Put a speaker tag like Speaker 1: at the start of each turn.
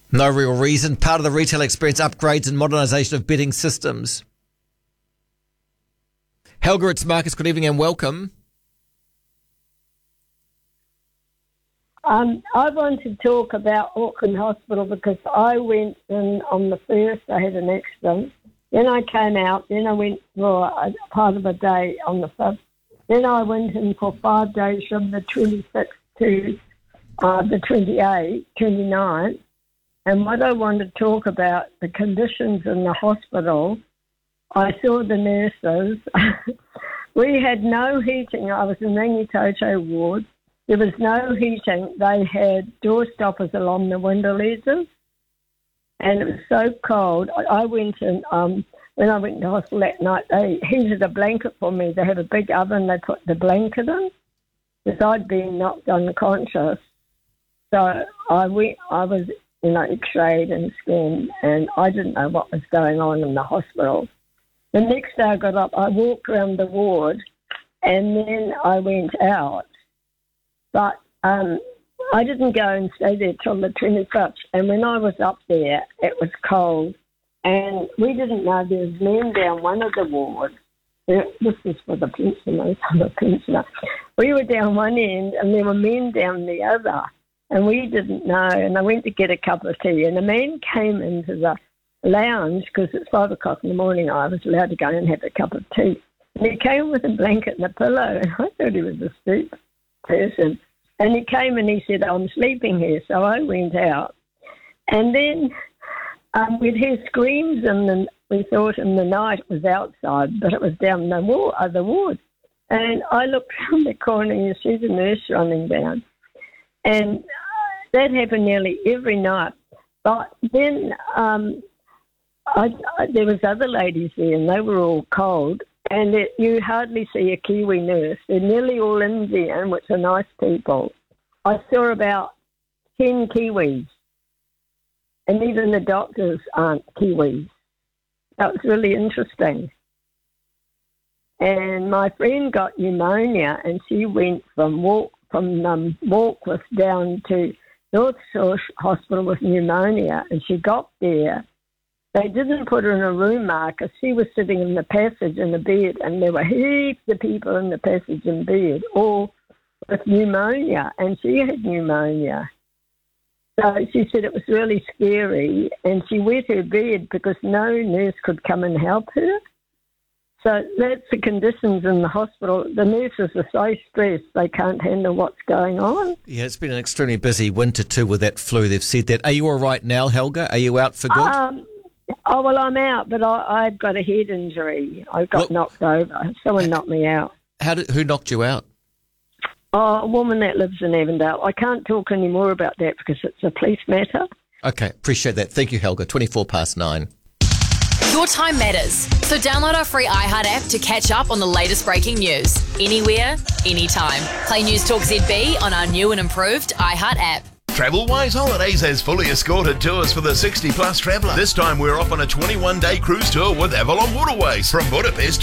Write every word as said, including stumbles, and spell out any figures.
Speaker 1: No real reason. Part of the retail experience upgrades and modernisation of bidding systems. Helga, it's Marcus. Good evening and welcome.
Speaker 2: Um, I want to talk about Auckland Hospital because I went in on the first, I had an accident. Then I came out, then I went for a part of a day on the fifth. Then I went in for five days from the twenty-sixth to uh, the twenty-eighth, twenty-ninth. And what I want to talk about, the conditions in the hospital, I saw the nurses. We had no heating. I was in Rangitoto ward. There was no heating. They had door stoppers along the window ledges. And it was so cold. I, I went in, um, when I went to hospital that night, they heated a blanket for me. They had a big oven. They put the blanket in because I'd been knocked unconscious. So I went, I was, you know, x-rayed and scanned, and I didn't know what was going on in the hospital. The next day I got up, I walked around the ward, and then I went out. But um, I didn't go and stay there till the twenty-fifth. And when I was up there, it was cold. And we didn't know there was men down one of the wards. This is for the pensioners, the pensioner. We were down one end, and there were men down the other. And we didn't know. And I went to get a cup of tea. And a man came into the lounge, because it's five o'clock in the morning. I was allowed to go and have a cup of tea. And he came with a blanket and a pillow. And I thought he was asleep. Person. And he came and he said, I'm sleeping here. So I went out. And then um, we'd hear screams, and then we thought in the night it was outside, but it was down the wall, other ward. And I looked around the corner and you see the nurse running down. And that happened nearly every night. But then um, I, I, there was other ladies there, and they were all cold. And it, you hardly see a Kiwi nurse. They're nearly all Indian, which are nice people. I saw about ten Kiwis. And even the doctors aren't Kiwis. That was really interesting. And my friend got pneumonia, and she went from Walk, from um, Walkworth down to North Shore Hospital with pneumonia. And she got there. They didn't put her in a room, Marcus. She was sitting in the passage in the bed, and there were heaps of people in the passage in bed, all with pneumonia, and she had pneumonia. So she said it was really scary, and she wet her bed because no nurse could come and help her. So that's the conditions in the hospital. The nurses are so stressed they can't handle what's going on.
Speaker 1: Yeah, it's been an extremely busy winter too with that flu. They've said that. Are you all right now, Helga? Are you out for good?
Speaker 2: Um, Oh, well, I'm out, but I, I've got a head injury. I got
Speaker 1: What?
Speaker 2: knocked over. Someone knocked me out.
Speaker 1: How did, who knocked you out?
Speaker 2: Oh, a woman that lives in Avondale. I can't talk any more about that because it's a police matter.
Speaker 1: Okay, appreciate that. Thank you, Helga. twenty-four past nine.
Speaker 3: Your time matters. So download our free iHeart app to catch up on the latest breaking news. Anywhere, anytime. Play News Talk Z B on our new and improved iHeart app.
Speaker 4: TravelWise Holidays has fully escorted tours for the sixty plus traveller. This time we're off on a twenty-one day cruise tour with Avalon Waterways from Budapest